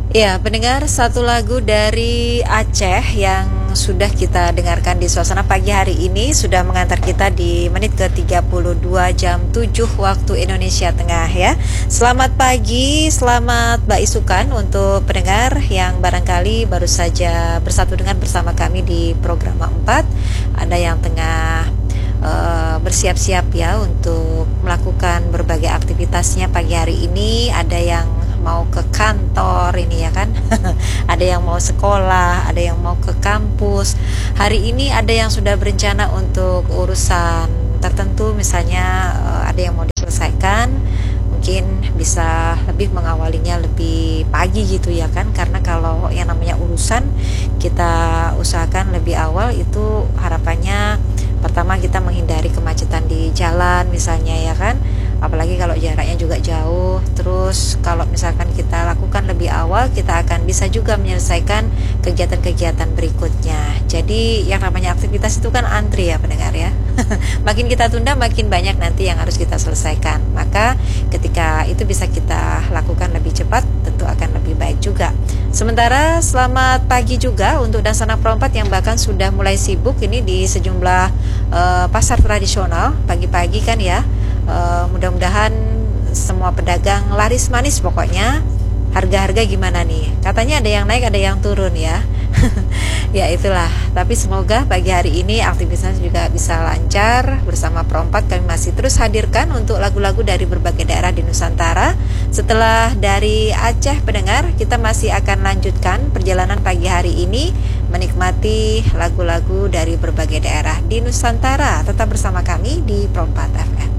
Ya, pendengar, satu lagu dari Aceh yang sudah kita dengarkan di suasana pagi hari ini sudah mengantar kita di menit ke-32 jam 7 waktu Indonesia Tengah ya. Selamat pagi, selamat Mbak Isukan untuk pendengar yang barangkali baru saja bersatu dengan bersama kami di program 4. Ada yang tengah bersiap-siap ya untuk melakukan berbagai aktivitasnya pagi hari ini. Ada yang mau ke kantor ini ya kan. Ada yang mau sekolah, ada yang mau ke kampus. Hari ini ada yang sudah berencana untuk urusan tertentu, misalnya ada yang mau diselesaikan, mungkin bisa lebih mengawalinya lebih pagi gitu ya kan, karena kalau yang namanya urusan kita usahakan lebih awal. Itu harapannya pertama kita menghindari kemacetan di jalan misalnya ya kan, apalagi kalau jaraknya juga jauh. Terus kalau misalkan kita lakukan lebih awal, kita akan bisa juga menyelesaikan kegiatan-kegiatan berikutnya. Jadi yang namanya aktivitas itu kan antri ya pendengar ya. Makin kita tunda makin banyak nanti yang harus kita selesaikan. Maka ketika itu bisa kita lakukan lebih cepat, tentu akan lebih baik juga. Sementara selamat pagi juga untuk dan sanak perompak yang bahkan sudah mulai sibuk ini di sejumlah pasar tradisional pagi-pagi kan ya. Mudah-mudahan semua pedagang laris manis pokoknya. Harga-harga gimana nih? Katanya ada yang naik, ada yang turun ya. Ya itulah. Tapi semoga pagi hari ini aktivitas juga bisa lancar. Bersama Perompak kami masih terus hadirkan untuk lagu-lagu dari berbagai daerah di Nusantara. Setelah dari Aceh pendengar, kita masih akan lanjutkan perjalanan pagi hari ini menikmati lagu-lagu dari berbagai daerah di Nusantara. Tetap bersama kami di Perompak FM.